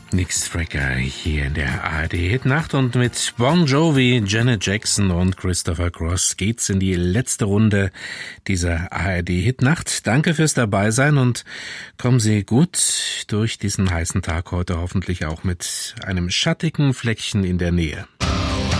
Nick Strecker hier in der ARD-Hitnacht und mit Bon Jovi, Janet Jackson und Christopher Cross geht's in die letzte Runde dieser ARD-Hitnacht. Danke fürs Dabeisein und kommen Sie gut durch diesen heißen Tag heute, hoffentlich auch mit einem schattigen Fleckchen in der Nähe.